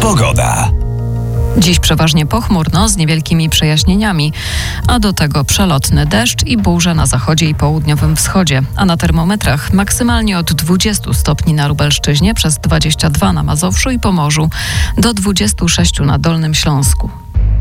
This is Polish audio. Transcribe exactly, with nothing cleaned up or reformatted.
Pogoda. Dziś przeważnie pochmurno z niewielkimi przejaśnieniami, a do tego przelotny deszcz i burze na zachodzie i południowym wschodzie. A na termometrach maksymalnie od dwudziestu stopni na Lubelszczyźnie, przez dwadzieścia dwa na Mazowszu i Pomorzu, do dwudziestu sześciu na Dolnym Śląsku.